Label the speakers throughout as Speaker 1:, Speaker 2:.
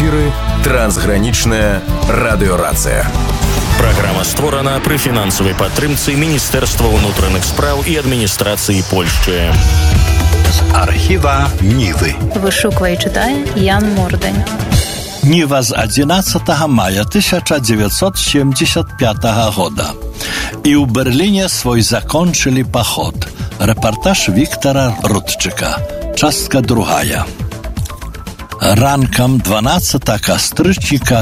Speaker 1: эфіры трансгранічная радыёрацыя.
Speaker 2: Праграма створана пры фінансавай падтрымцы Міністэрства ўнутраных спраў і адміністрацыі Польшчы.
Speaker 3: З архіва Нівы.
Speaker 4: Вышуквае і чытае Ян Мордань.
Speaker 5: Ніва з 11 мая 1975 года. І ў Берліне свой закончили поход. Репортаж Віктора Рудчыка. Частка 2. Ранком 12 кастрычніка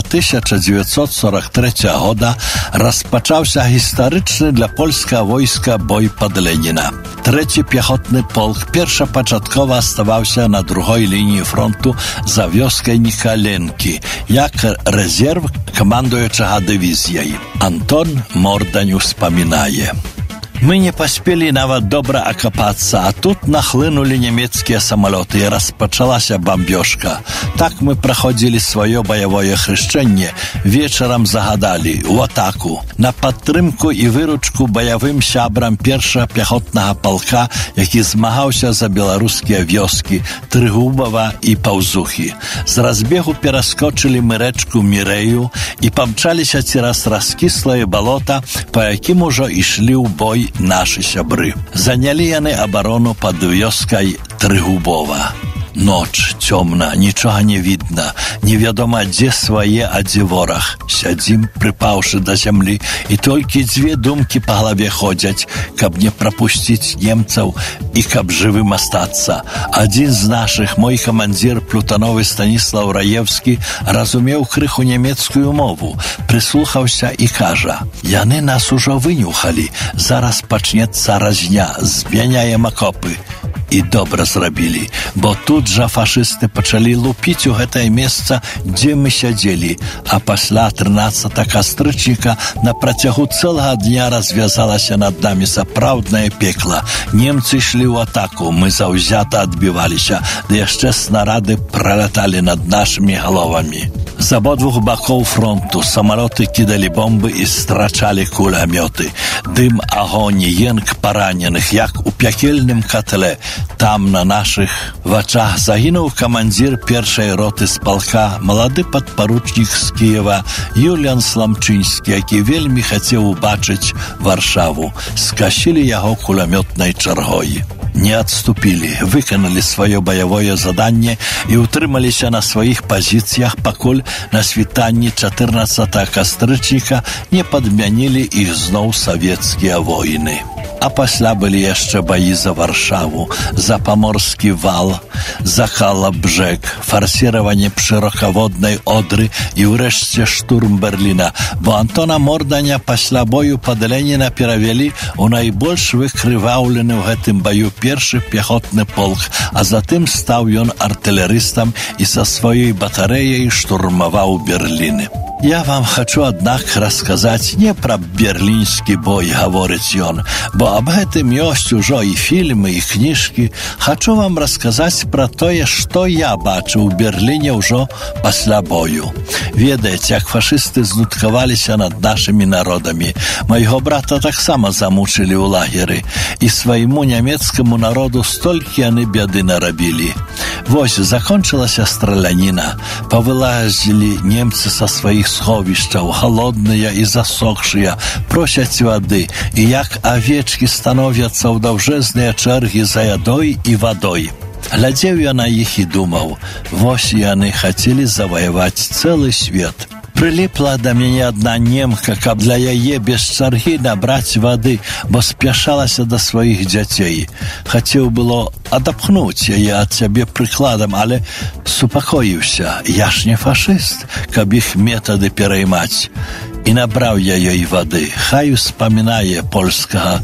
Speaker 5: 1943 года распачаўся гістарычны для польскага войска бой пад Леніна. Трэці пехотны полк першапачаткова аставаўся на другой лініі фронту за вёскай Нікаленкі, як рэзерв камандуючага дывізіяй. Антон Мордань успамінае. Мы не паспелі нават добра акапацца, а тут нахлынулі нямецкія самалёты і распачалася бамбёжка. Так мы праходзілі сваё баявое хрышчэнне, вечарам загадалі ў атаку на падтрымку і выручку баявым сябрам першага пехотнага палка, які змагаўся за беларускія вёскі Трыгубава і Паўзухі. З разбегу пераскочылі мы рэчку Мірэю і памчаліся цераз раскіслае балота, па якім ужо ішлі ў бой нашы сябры. Занялі яны абарону пад вёскай Трыгубова. Ноч, цёмна, нічога не відна, невядома, дзе свае, а дзе вораг. Сядзім, прыпаўшы да зямлі, і толькі дзве думкі па галаве ходзяць, каб не прапусціць немцаў і каб жывым астацца. Адзін з нашых, мой камандзір Плутановы Станіслаў Раевскі, разумеў крыху нямецкую мову, прыслухаўся і кажа: «Яны нас ужо вынюхалі, зараз пачнецца разня, змяняем акопы». І добра зрабілі, бо тут жа фашысты пачалі лупіць у гэтае месца, дзе мы сядзелі, а пасля 13 кастрычніка на працягу цэлага дня развязалася над намі сапраўднае пекла. Немцы ішлі ў атаку, мы заўзята адбіваліся, ды яшчэ снарады праляталі над нашымі галовамі. З абодвух бакоў фронту самалёты кідалі бомбы і страчалі кулямёты. Дым, агонь, енк параненых, як у пякельным катле. Там на нашых вачах загінуў камандзір першай роты з палка, малады падпаручнік з Кіева Юліан Сламчынскі, які вельмі хацеў убачыць Варшаву. Скасілі яго кулямётнай чаргой. Не адступілі, выканалі сваё баявое заданне і ўтрымаліся на сваіх пазіцыях, пакуль на світанні 14 кастрычніка не падмянілі іх зноў савецкія войны. А пасля былі яшчэ баі за Варшаву, за Паморскі вал, за Калабжэк, фарсіраванне шырокаводнай Одры і ўрэшце штурм Берліна, бо Антона Морданя пасля бою пад Леніна перавялі ў найбольш выкрываўлены ў гэтым баю першы пехотны полк, а затым стаў ён артылерыстам і са сваёй батарэяй штурмаваў Берлін. Я вам хочу, аднак, расказаць не пра берлінскі бой, гаворыць ён, бо аб гэтым ёсць ужо і фільмы, і кніжкі. Хачу вам расказаць пра тое, што я бачыў у Берліне ўжо пасля бою. Ведаеце, як фашысты знуткаваліся над нашымі народамі. Майго брата таксама замучылі ў лагеры, і свайму нямецкаму народу столькі яны бяды нарабілі. Вось, закончылася страляніна, павылазілі немцы са сваіх сховішчаў, халодныя і засохшыя, просяць вады, і як авечкі становяцца ў даўжэзныя чэргі за ядой і вадой. Глядзеў я на іх і думаў, вось яны хацелі заваяваць цэлы свет. Прыліпла да мяне адна немка, каб для яе без чаргі набраць вады, бо спяшалася да сваіх дзяцей. Хацеў было адапхнуць яе ад сябе прыкладам, але супакоіўся. Я ж не фашыст, каб іх метады пераймаць. І набраў я ёй вады. Хай успамінае польскага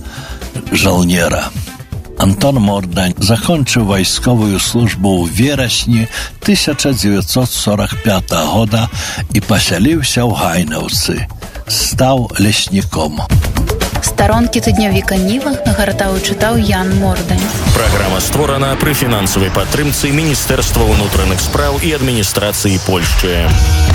Speaker 5: жалнера. Антон Мордань закончыў вайсковую службу ў верасні 1945 года і пасяліўся ў Гайнаўцы. Стаў лесніком.
Speaker 4: Старонкі тыднявіка Ніва нагартаў і чытаў Ян Мордань.
Speaker 2: Праграма створана пры фінансавай падтрымцы Міністэрства ўнутраных спраў і адміністрацыі Польшчы.